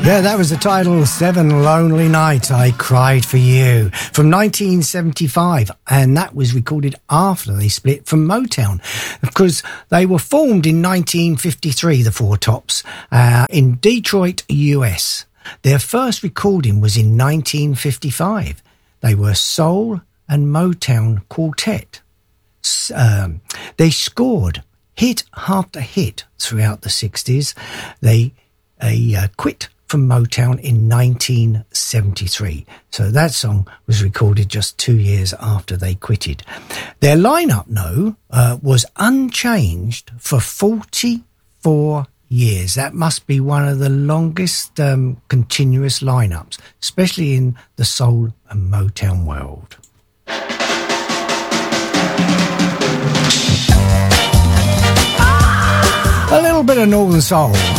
Yeah, that was the title, Seven Lonely Nights, I Cried for You, from 1975. And that was recorded after they split from Motown, because they were formed in 1953, the Four Tops, in Detroit, US. Their first recording was in 1955. They were soul and Motown quartet. They scored hit after hit throughout the 60s. They quit from Motown in 1973. So that song was recorded just 2 years after they quitted. Their lineup, was unchanged for 44 years. That must be one of the longest continuous lineups, especially in the soul and Motown world. A little bit of Northern Soul.